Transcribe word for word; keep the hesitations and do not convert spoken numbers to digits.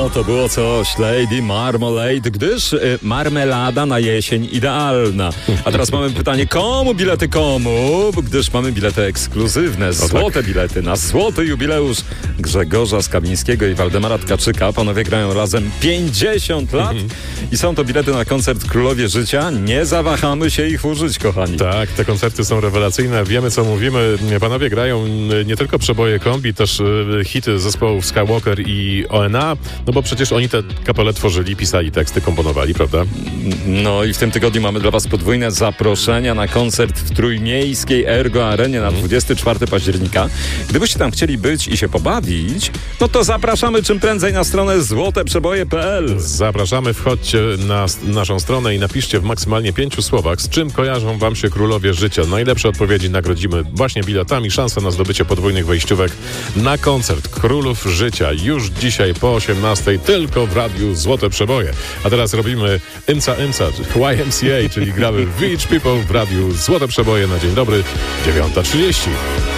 No to było coś, Lady Marmalade, gdyż y, marmelada na jesień idealna. A teraz mamy pytanie, komu bilety komu? Gdyż mamy bilety ekskluzywne, złote tak. bilety na złoty jubileusz Grzegorza Skawińskiego i Waldemara Tkaczyka. Panowie grają razem pięćdziesiąt lat mhm. i są to bilety na koncert Królowie Życia. Nie zawahamy się ich użyć, kochani. Tak, te koncerty są rewelacyjne, wiemy co mówimy. Panowie grają nie tylko przeboje kombi, też y, hity zespołów Skywalker i O N A, no bo przecież oni te kapele tworzyli, pisali teksty, komponowali, prawda? No i w tym tygodniu mamy dla was podwójne zaproszenia na koncert w trójmiejskiej Ergo Arenie na dwudziestego czwartego października. Gdybyście tam chcieli być i się pobawić, no to zapraszamy czym prędzej na stronę złote przeboje kropka p l. Zapraszamy, wchodźcie na naszą stronę i napiszcie w maksymalnie pięciu słowach, z czym kojarzą wam się Królowie Życia. Najlepsze odpowiedzi nagrodzimy właśnie biletami. Szansa na zdobycie podwójnych wejściówek na koncert Królów Życia już dzisiaj po osiemnastej tylko w radiu Złote Przeboje. A teraz robimy Imca Imca, Y M C A, czyli gramy Beach People w radiu Złote Przeboje na dzień dobry, dziewiąta trzydzieści.